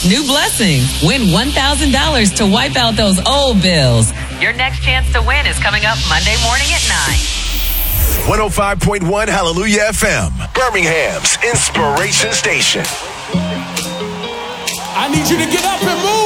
new blessing. Win $1,000 to wipe out those old bills. Your next chance to win is coming up Monday morning at 9. 105.1 Hallelujah FM, Birmingham's Inspiration Station. I need you to get up and move.